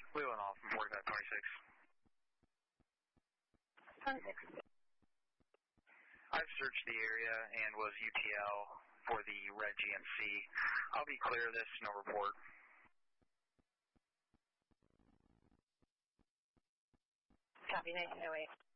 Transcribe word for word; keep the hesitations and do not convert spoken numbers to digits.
Wheeling off from forty-five twenty-six. twenty-six. I've searched the area and was U T L for the red G M C. I'll be clear of this, no report. Copy, nineteen oh eight.